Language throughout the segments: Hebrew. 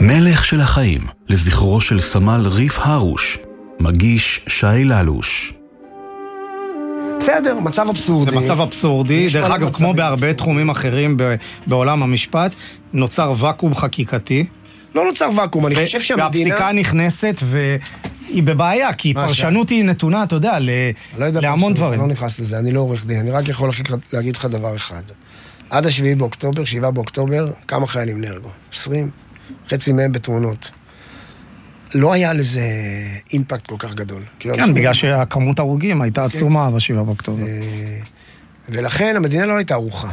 מלך של החיים, לזכרו של סמל ריף הרוש, מגיש שי ללוש. בסדר, מצב אבסורדי. זה מצב אבסורדי, דרך אגב, כמו בהרבה תחומים אחרים בעולם המשפט, נוצר ואקום חקיקתי. לא נוצר ואקום, אני חושב שהמדינה... והפסיקה נכנסת והיא בבעיה, כי פרשנות היא נתונה, אתה יודע, להמון דברים. לא נכנס לזה, אני לא עורך דין, אני רק יכול להגיד לך דבר אחד. עד 7 באוקטובר, 7 באוקטובר, כמה חיילים נהרגו? 20, חצי מהם בתאונות. לא היה לזה אימפקט כל כך גדול. כן, בגלל שהכמות הרוגים הייתה עצומה ב7 באוקטובר. ולכן המדינה לא הייתה ערוכה.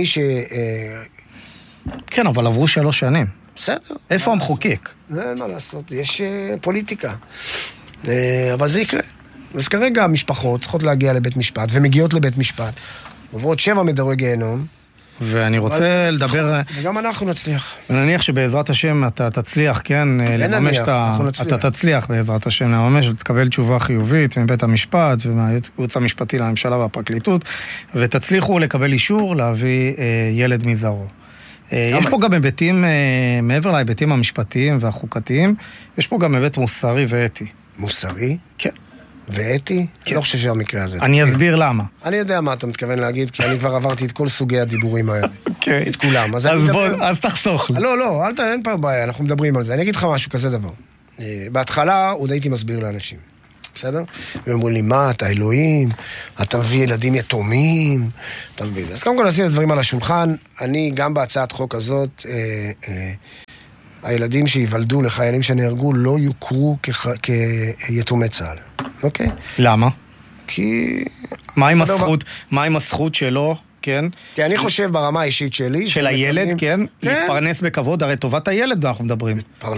כן, אבל עברו 3 שנים. בסדר. איפה המחוקק? זה מה לעשות, יש פוליטיקה. אבל זה יקרה. אז כרגע המשפחות צריכות להגיע לבית משפט, ומגיעות לבית משפט. עוברות 7 מדורי גיהנום. ואני רוצה לדבר... וגם אנחנו נצליח. ונניח שבעזרת השם אתה תצליח, כן? לממש אתה תצליח בעזרת השם, לממש ותקבל תשובה חיובית מבית המשפט ומהייעוץ המשפטי לממשלה והפרקליטות, ותצליחו לקבל אישור להביא ילד מזרעו. יש פה גם היבטים, מעבר להיבטים המשפטיים והחוקתיים, יש פה גם היבט מוסרי ואתי. מוסרי? כן. ואתי? כן. לא חושב שהמקרה הזה. אני אסביר למה. אני יודע מה אתה מתכוון להגיד, כי אני כבר עברתי את כל סוגי הדיבורים האלה. כן. את כולם. אז תחסוך לי. לא, אין פה בעיה, אנחנו מדברים על זה. אני אגיד לך משהו כזה דבר. בהתחלה עוד הייתי מסביר לאנשים. בסדר? והם אומרים לי, מה, אתה אלוהים? אתה מביא ילדים יתומים? אתה מביא זה. אז קודם כל נשים את הדברים על השולחן. אני גם בהצעת חוק הזאת, הילדים שיוולדו לחיילים שנהרגו לא יוכרו כיתומי צה"ל. אוקיי? למה? כי... מה עם הזכות שלו, כן? כי אני חושב ברמה האישית שלי... של הילד, כן? להתפרנס בכבוד, הרי טובת הילד אנחנו מדברים.